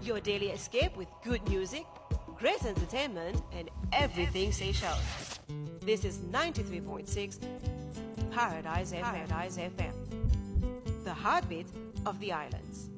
Your daily escape with good music, great entertainment, and everything Seychelles. This is 93.6 Paradise FM, the heartbeat of the islands.